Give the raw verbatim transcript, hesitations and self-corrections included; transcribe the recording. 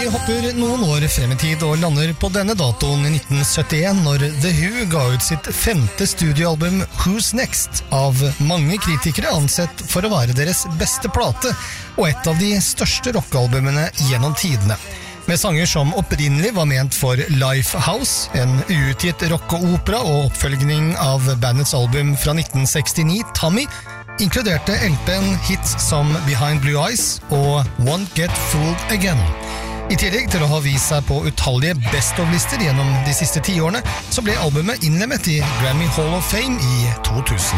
hopper noen år frem i tid og lander på denne datoen i nitten syttien når The Who ga ut sitt femte studioalbum Who's Next, av mange kritikere ansett for å være deres beste plate og et av de største rockealbumene gjennom tidene. Med sanger som opprinnelig var ment for Lifehouse, en uutgitt rock-opera og oppfølgning av bandets album fra nitten sekstini, Tommy, inkluderte L P-en hits som Behind Blue Eyes og Won't Get Fooled Again. I tillegg til å ha vist seg på utallige best-of-lister gjennom de siste ti årene, så ble albumet innlemmet i Grammy Hall of Fame i to tusen.